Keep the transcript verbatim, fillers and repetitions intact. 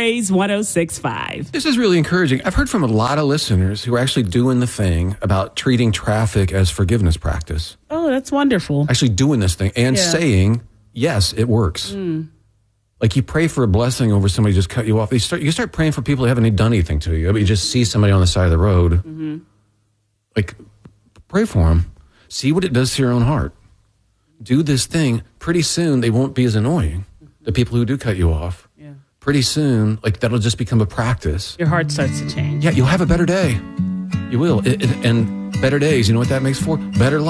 Blaze one oh six point five. This is really encouraging. I've heard from a lot of listeners who are actually doing the thing about treating traffic as forgiveness practice. Oh, that's wonderful. Actually doing this thing and Yeah. saying, yes, it works. Mm. Like you pray for a blessing over somebody who just cut you off. You start, you start praying for people who haven't done anything to you. I mean, you just see somebody on the side of the road. Mm-hmm. Like, pray for them. See what it does to your own heart. Do this thing. Pretty soon, they won't be as annoying. Mm-hmm. The people who do cut you off. Yeah. Pretty soon, like that'll just become a practice. Your heart starts to change. Yeah, you'll have a better day. You will. It, it, and better days, you know what that makes for? Better life.